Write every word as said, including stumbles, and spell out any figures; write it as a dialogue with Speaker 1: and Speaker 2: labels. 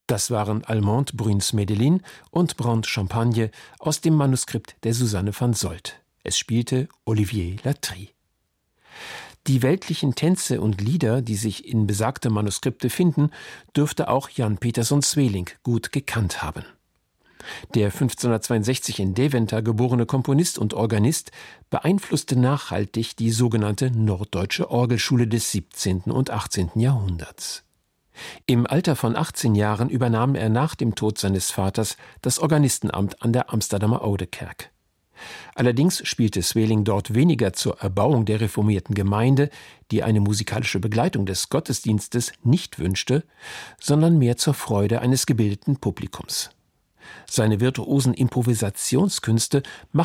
Speaker 1: Das waren Allemande Bruns Medellin und Brand Champagne aus dem Manuskript der Susanne van Solt. Es spielte Olivier Latry. Die weltlichen Tänze und Lieder, die sich in besagtem Manuskripte finden, dürfte auch Jan Pieterszoon Sweelinck gut gekannt haben. Der fünfzehnhundertzweiundsechzig in Deventer geborene Komponist und Organist beeinflusste nachhaltig die sogenannte Norddeutsche Orgelschule des siebzehnten und achtzehnten Jahrhunderts. Im Alter von achtzehn Jahren übernahm er nach dem Tod seines Vaters das Organistenamt an der Amsterdamer Oudekerk. Allerdings spielte Sweelinck dort weniger zur Erbauung der reformierten Gemeinde, die eine musikalische Begleitung des Gottesdienstes nicht wünschte, sondern mehr zur Freude eines gebildeten Publikums. Seine virtuosen Improvisationskünste machten